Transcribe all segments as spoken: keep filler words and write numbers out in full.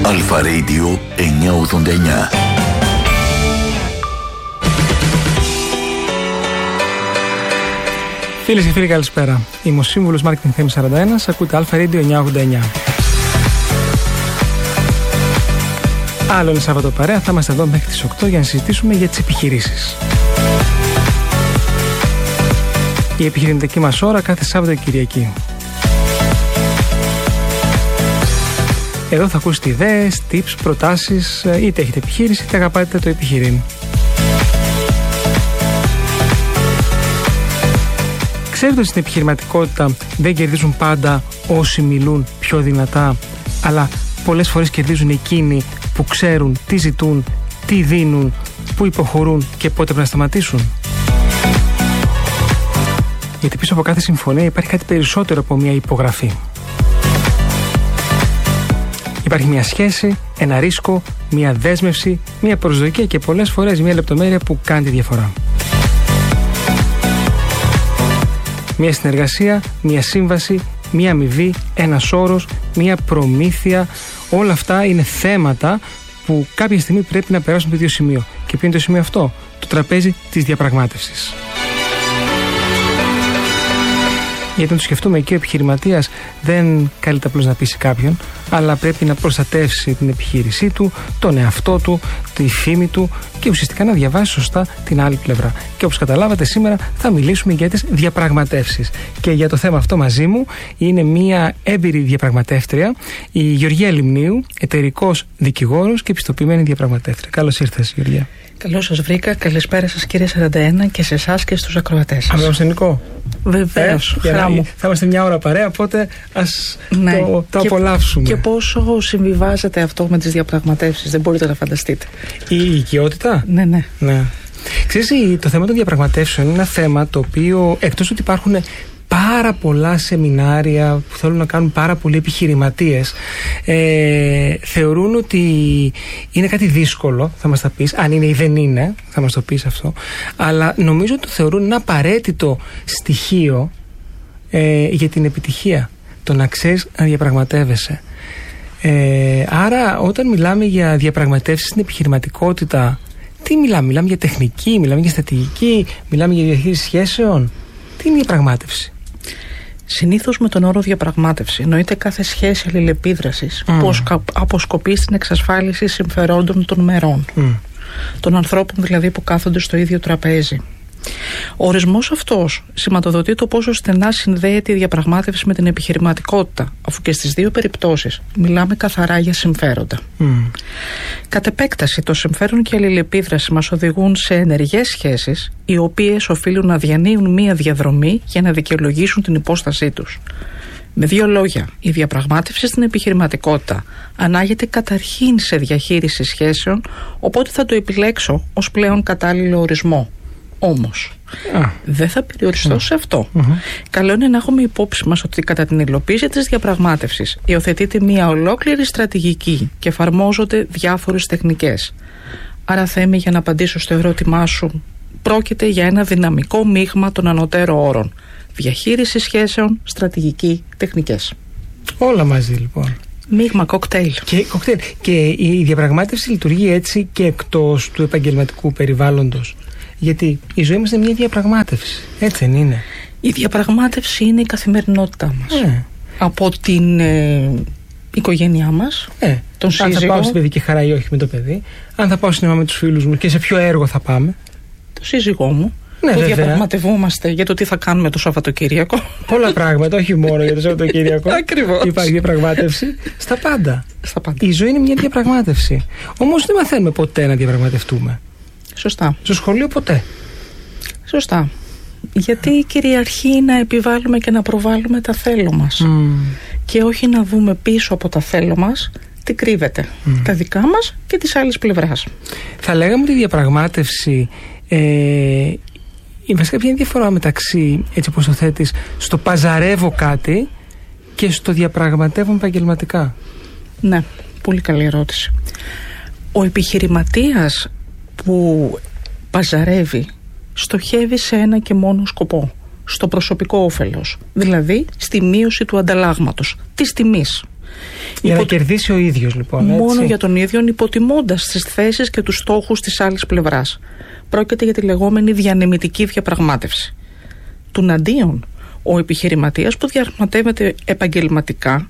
Αλφα Radio εννιακόσια ογδόντα εννιά. Φίλες και φίλοι, καλησπέρα. Είμαι ο σύμβουλος Marketing Θέμης σαράντα ένα. Ακούτε Αλφα Radio εννιακόσια ογδόντα εννιά. Άλλο ένα Σάββατο παρέα. Θα είμαστε εδώ μέχρι τις οκτώ για να συζητήσουμε για τις επιχειρήσεις. Η επιχειρηματική μας ώρα κάθε Σάββατο και Κυριακή. Εδώ θα ακούσετε ιδέες, tips, προτάσεις, είτε έχετε επιχείρηση είτε αγαπάτε το επιχειρήν. Ξέρετε ότι στην επιχειρηματικότητα δεν κερδίζουν πάντα όσοι μιλούν πιο δυνατά, αλλά πολλές φορές κερδίζουν εκείνοι που ξέρουν τι ζητούν, τι δίνουν, που υποχωρούν και πότε πρέπει να σταματήσουν. Γιατί πίσω από κάθε συμφωνία υπάρχει κάτι περισσότερο από μια υπογραφή. Υπάρχει μια σχέση, ένα ρίσκο, μια δέσμευση, μια προσδοκία και πολλές φορές μια λεπτομέρεια που κάνει τη διαφορά. Μια συνεργασία, μια σύμβαση, μια αμοιβή, ένας όρος, μια προμήθεια, όλα αυτά είναι θέματα που κάποια στιγμή πρέπει να περάσουν το ίδιο σημείο. Και ποιο είναι το σημείο αυτό? Το τραπέζι της διαπραγμάτευσης. Γιατί να το σκεφτούμε, εκεί ο επιχειρηματίας δεν καλείται απλώς να πείσει κάποιον, αλλά πρέπει να προστατεύσει την επιχείρησή του, τον εαυτό του, τη φήμη του και ουσιαστικά να διαβάσει σωστά την άλλη πλευρά. Και όπως καταλάβατε, σήμερα θα μιλήσουμε για τις διαπραγματεύσεις. Και για το θέμα αυτό μαζί μου είναι μια έμπειρη διαπραγματεύτρια, η Γεωργία Λιμνίου, εταιρικός δικηγόρος και επιστοποιημένη διαπραγματεύτρια. Καλώς ήρθες, Γεωργία. Καλώς σας βρήκα. Καλησπέρα σας, κύριε σαράντα ένα, και σε εσάς και στους ακροατές σας. Αμεροσυνικό. Βεβαίως. Ε, να, θα είμαστε μια ώρα παρέα, οπότε ας ναι. το, το και, απολαύσουμε. Και πόσο συμβιβάζεται αυτό με τις διαπραγματεύσεις, δεν μπορείτε να φανταστείτε. Η οικειότητα. Ναι, ναι. ναι. Ξέρεις, το θέμα των διαπραγματεύσεων είναι ένα θέμα το οποίο, εκτός ότι υπάρχουν πάρα πολλά σεμινάρια που θέλουν να κάνουν πάρα πολλοί επιχειρηματίες, ε, θεωρούν ότι είναι κάτι δύσκολο, θα μας τα πεις, αν είναι ή δεν είναι, θα μας το πεις αυτό, αλλά νομίζω ότι το θεωρούν ένα απαραίτητο στοιχείο ε, για την επιτυχία, το να ξέρεις να διαπραγματεύεσαι. Ε, άρα όταν μιλάμε για διαπραγματεύσεις στην επιχειρηματικότητα, τι μιλάμε? Μιλάμε για τεχνική, μιλάμε για στρατηγική, μιλάμε για διαχείριση σχέσεων? Τι είναι η διαπραγμάτευση? Συνήθως με τον όρο διαπραγμάτευση εννοείται κάθε σχέση αλληλεπίδρασης mm. που αποσκοπεί στην εξασφάλιση συμφερόντων των μερών, mm. των ανθρώπων δηλαδή που κάθονται στο ίδιο τραπέζι. Ο ορισμός αυτός σηματοδοτεί το πόσο στενά συνδέεται η διαπραγμάτευση με την επιχειρηματικότητα, αφού και στις δύο περιπτώσεις μιλάμε καθαρά για συμφέροντα. Mm. Κατ' επέκταση, το συμφέρον και η αλληλεπίδραση μας οδηγούν σε ενεργές σχέσεις, οι οποίες οφείλουν να διανύουν μία διαδρομή για να δικαιολογήσουν την υπόστασή τους. Με δύο λόγια, η διαπραγμάτευση στην επιχειρηματικότητα ανάγεται καταρχήν σε διαχείριση σχέσεων, οπότε θα το επιλέξω ως πλέον κατάλληλο ορισμό. Όμως, ah. δεν θα περιοριστώ mm. σε αυτό. Mm-hmm. Καλό είναι να έχουμε υπόψη μας ότι κατά την υλοποίηση της διαπραγμάτευσης υιοθετείται μια ολόκληρη στρατηγική και εφαρμόζονται διάφορες τεχνικές. Άρα, Θέμη, για να απαντήσω στο ερώτημά σου, πρόκειται για ένα δυναμικό μείγμα των ανωτέρων όρων. Διαχείριση σχέσεων, στρατηγική, τεχνικές. Όλα μαζί λοιπόν. Μείγμα, κοκτέιλ. Και, κοκτέιλ. Και η διαπραγμάτευση λειτουργεί έτσι και εκτός του επαγγελματικού περιβάλλοντος. Γιατί η ζωή μας είναι μια διαπραγμάτευση. Έτσι δεν είναι? Η διαπραγμάτευση είναι η καθημερινότητά μας. Yeah. Από την ε, οικογένειά μας, yeah. τον σύζυγο. Αν θα πάω στην παιδική χαρά ή όχι με το παιδί. Αν θα πάω σινεμά με τους φίλους μου και σε ποιο έργο θα πάμε. Το σύζυγό μου. Ναι, που βέβαια. Διαπραγματευόμαστε για το τι θα κάνουμε το Σαββατοκύριακο. Πολλά πράγματα, όχι μόνο για το Σαββατοκύριακο. Ακριβώς. Υπάρχει διαπραγμάτευση στα πάντα. Στα πάντα. Η ζωή είναι μια διαπραγμάτευση. Όμως δεν μαθαίνουμε ποτέ να διαπραγματευτούμε. Σωστά. Στο σχολείο ποτέ. Σωστά. Γιατί κυριαρχεί να επιβάλλουμε και να προβάλλουμε τα θέλω μας. Mm. Και όχι να δούμε πίσω από τα θέλω μας τι κρύβεται. Mm. Τα δικά μας και της άλλης πλευράς. Θα λέγαμε ότι η διαπραγμάτευση ε, βασικά ποια είναι η διαφορά μεταξύ, έτσι όπως το θέτεις, στο παζαρεύω κάτι και στο διαπραγματεύω επαγγελματικά? Ναι, πολύ καλή ερώτηση. Ο επιχειρηματίας που παζαρεύει στοχεύει σε ένα και μόνο σκοπό, στο προσωπικό όφελος, δηλαδή στη μείωση του ανταλλάγματος, της τιμής. Για Υπο... να κερδίσει ο ίδιος, λοιπόν. Μόνο έτσι. Για τον ίδιο, υποτιμώντας τις θέσεις και τους στόχους της άλλης πλευράς. Πρόκειται για τη λεγόμενη διανεμητική διαπραγμάτευση. Τουναντίον, ο επιχειρηματίας που διαπραγματεύεται επαγγελματικά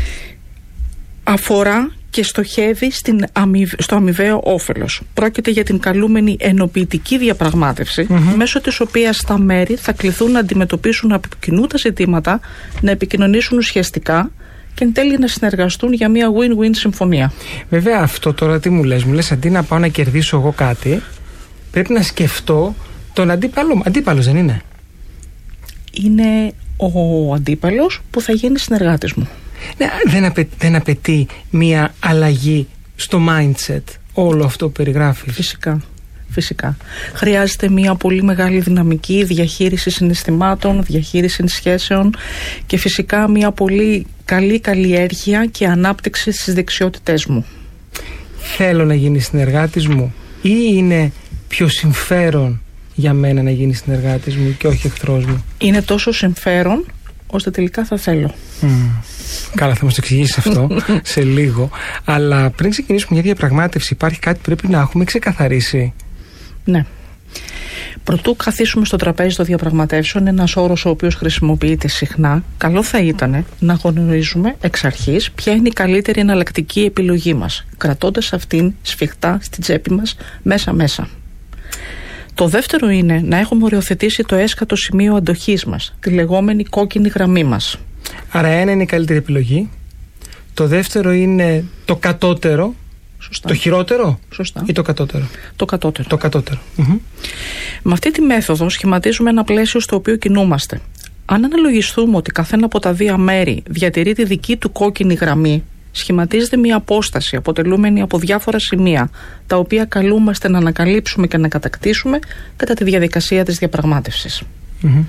αφορά και στοχεύει στην αμοιβ... στο αμοιβαίο όφελος. Πρόκειται για την καλούμενη ενοποιητική διαπραγμάτευση, mm-hmm. μέσω της οποίας τα μέρη θα κληθούν να αντιμετωπίσουν από κοινού τα ζητήματα, να επικοινωνήσουν ουσιαστικά και εν τέλει να συνεργαστούν για μια win-win συμφωνία. Βέβαια, αυτό τώρα τι μου λες? Μου λες αντί να πάω να κερδίσω εγώ κάτι, πρέπει να σκεφτώ τον αντίπαλο. Αντίπαλος δεν είναι? Είναι ο αντίπαλος που θα γίνει συνεργάτης μου. Ναι, δεν, απαι, δεν απαιτεί μια αλλαγή στο mindset όλο αυτό που περιγράφεις? Φυσικά, φυσικά. Χρειάζεται μια πολύ μεγάλη δυναμική διαχείριση συναισθημάτων, διαχείριση σχέσεων και φυσικά μια πολύ καλή καλλιέργεια και ανάπτυξη στις δεξιότητές μου. Θέλω να γίνει συνεργάτης μου ή είναι πιο συμφέρον για μένα να γίνει συνεργάτης μου και όχι εχθρός μου? Είναι τόσο συμφέρον ώστε τελικά θα θέλω. Mm. Καλά, θα μας το εξηγήσεις αυτό σε λίγο. Αλλά πριν ξεκινήσουμε μια διαπραγμάτευση, υπάρχει κάτι που πρέπει να έχουμε ξεκαθαρίσει. Ναι. Προτού καθίσουμε στο τραπέζι των διαπραγματεύσεων, ένας όρος ο οποίος χρησιμοποιείται συχνά, καλό θα ήταν να γνωρίζουμε εξ αρχής ποια είναι η καλύτερη εναλλακτική επιλογή μας, κρατώντας αυτήν σφιχτά στην τσέπη μας μέσα-μέσα. Το δεύτερο είναι να έχουμε οριοθετήσει το έσκατο σημείο αντοχής μας, τη λεγόμενη κόκκινη γραμμή μας. Άρα ένα είναι η καλύτερη επιλογή. Το δεύτερο είναι το κατώτερο. Σωστά. Το χειρότερο. Σωστά. Ή το κατώτερο? Το κατώτερο. Το κατώτερο. Mm-hmm. Με αυτή τη μέθοδο σχηματίζουμε ένα πλαίσιο στο οποίο κινούμαστε. Αν αναλογιστούμε ότι καθένα από τα δύο μέρη διατηρεί τη δική του κόκκινη γραμμή, σχηματίζεται μια απόσταση αποτελούμενη από διάφορα σημεία, τα οποία καλούμαστε να ανακαλύψουμε και να κατακτήσουμε κατά τη διαδικασία της διαπραγμάτευσης. Mm-hmm.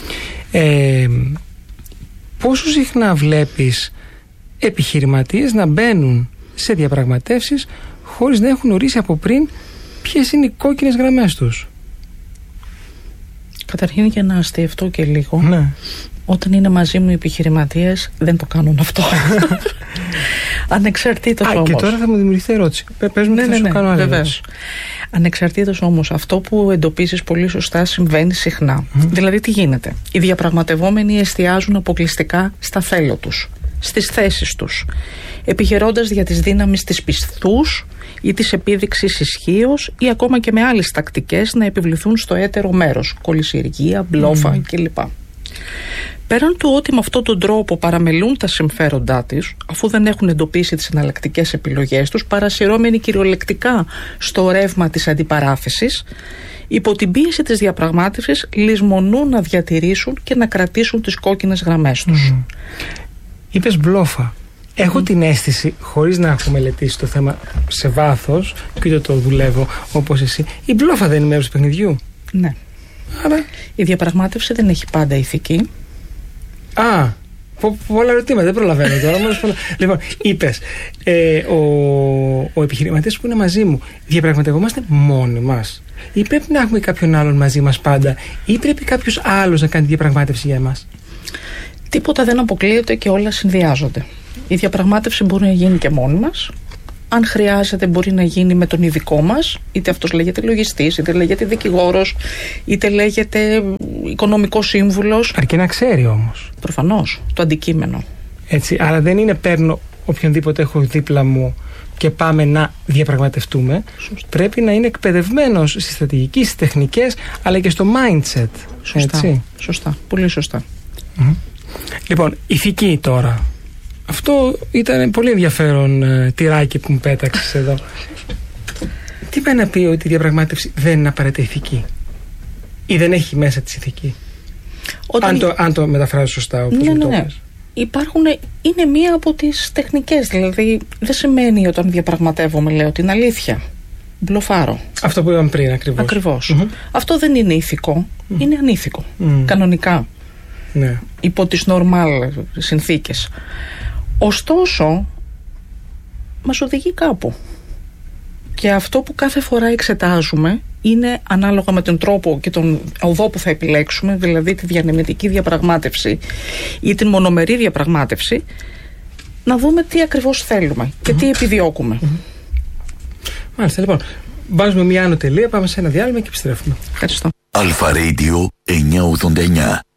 Ε, πόσο συχνά βλέπεις επιχειρηματίες να μπαίνουν σε διαπραγματεύσεις χωρίς να έχουν ορίσει από πριν ποιες είναι οι κόκκινες γραμμές τους? Καταρχήν, για να αστειευτώ και λίγο, ναι. Όταν είναι μαζί μου οι επιχειρηματίες δεν το κάνουν αυτό. Ανεξαρτήτως Α, όμως. Και τώρα θα μου δημιουργηθεί ερώτηση. Πες μου, ναι, θα ναι, σου ναι, κάνω άλλη ερώτηση. Ανεξαρτήτως όμως, αυτό που εντοπίζεις πολύ σωστά συμβαίνει συχνά. Mm. Δηλαδή τι γίνεται? Οι διαπραγματευόμενοι εστιάζουν αποκλειστικά στα θέλω τους, στις θέσεις τους, επιχειρώντας για τις δύναμεις της πισθούς ή της επίδειξης ισχύως ή ακόμα και με άλλες τακτικές να επιβληθούν στο έτερο μέρος, κολυσιεργία, μπλόφα mm. κλπ. Πέραν του ότι με αυτόν τον τρόπο παραμελούν τα συμφέροντά της, αφού δεν έχουν εντοπίσει τις εναλλακτικές επιλογές τους, παρασυρώμενοι κυριολεκτικά στο ρεύμα της αντιπαράθεσης, υπό την πίεση της διαπραγμάτευσης λησμονούν να διατηρήσουν και να κρατήσουν τις κόκκινες γραμμές τους. Mm. Είπες μπλόφα. Έχω mm. την αίσθηση, χωρίς να έχω μελετήσει το θέμα σε βάθος και ούτε το δουλεύω όπως εσύ, η μπλόφα δεν είναι μέρος του παιχνιδιού? Ναι. Άρα η διαπραγμάτευση δεν έχει πάντα ηθική. Α, πο, πολλά ερωτήματα, δεν προλαβαίνω τώρα. Λοιπόν, είπες, ε, ο, ο επιχειρηματίας που είναι μαζί μου, διαπραγματευόμαστε μόνοι μας ή πρέπει να έχουμε κάποιον άλλον μαζί μας πάντα ή πρέπει κάποιος άλλος να κάνει διαπραγμάτευση για εμάς? Τίποτα δεν αποκλείεται και όλα συνδυάζονται. Η διαπραγμάτευση μπορεί να γίνει και μόνοι μας. Αν χρειάζεται μπορεί να γίνει με τον ειδικό μας, είτε αυτός λέγεται λογιστής, είτε λέγεται δικηγόρος, είτε λέγεται οικονομικός σύμβουλος. Αρκεί να ξέρει όμως. Προφανώς, το αντικείμενο. Έτσι, άρα δεν είναι παίρνω οποιονδήποτε έχω δίπλα μου και πάμε να διαπραγματευτούμε. Σωστά. Πρέπει να είναι εκπαιδευμένος στη στρατηγική, στις τεχνικές, αλλά και στο mindset. Σωστά, έτσι. Σωστά, πολύ σωστά. Mm-hmm. Λοιπόν, ηθική τώρα. Αυτό ήταν πολύ ενδιαφέρον ε, τυράκι που μου πέταξες εδώ. Τι πάει να πει ότι η διαπραγμάτευση δεν είναι απαραίτητα ηθική ή δεν έχει μέσα της ηθική? Όταν... Αν, το, αν το μεταφράζω σωστά όπως ναι, μου το ναι, ναι. πες. Υπάρχουν, είναι μία από τις τεχνικές. Δηλαδή δεν σημαίνει όταν διαπραγματεύομαι λέω την αλήθεια. Μπλοφάρω. Αυτό που είπαμε πριν ακριβώς. Ακριβώς. Mm-hmm. Αυτό δεν είναι ηθικό. Mm. Είναι ανήθικο. Mm. Κανονικά. Ναι. Υπό τις νορμάλ συνθήκες. Ωστόσο, μας οδηγεί κάπου. Και αυτό που κάθε φορά εξετάζουμε είναι ανάλογα με τον τρόπο και τον οδό που θα επιλέξουμε, δηλαδή τη διανεμητική διαπραγμάτευση ή την μονομερή διαπραγμάτευση, να δούμε τι ακριβώς θέλουμε και mm-hmm. τι επιδιώκουμε. Mm-hmm. Μάλιστα, λοιπόν. Βάζουμε μια άνω τελεία, πάμε σε ένα διάλειμμα και επιστρέφουμε. Ευχαριστώ. Αλφα Radio εννιακόσια ογδόντα εννιά.